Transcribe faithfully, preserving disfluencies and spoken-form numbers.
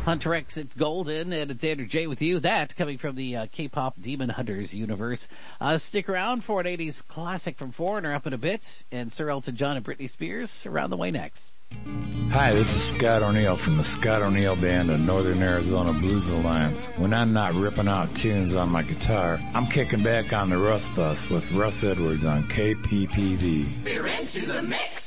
Hunter X, it's Golden, and it's Andrew J with you. That coming from the uh, K-pop Demon Hunters universe. Uh, stick around for an eighties classic from Foreigner up in a bit, and Sir Elton John and Britney Spears around the way next. Hi, this is Scott O'Neill from the Scott O'Neill Band of Northern Arizona Blues Alliance. When I'm not ripping out tunes on my guitar, I'm kicking back on the Russ Bus with Russ Edwards on K P P V. We're into the mix!